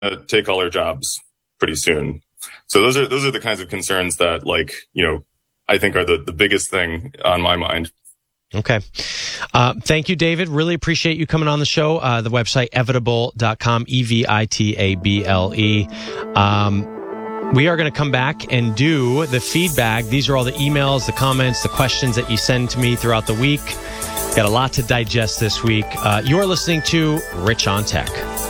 take all our jobs pretty soon. So those are the kinds of concerns that, like, I think are the biggest thing on my mind. Okay. Thank you, David. Really appreciate you coming on the show. The website, evitable.com, EVITABLE. We are going to come back and do the feedback. These are all the emails, the comments, the questions that you send to me throughout the week. Got a lot to digest this week. You are listening to Rich on Tech.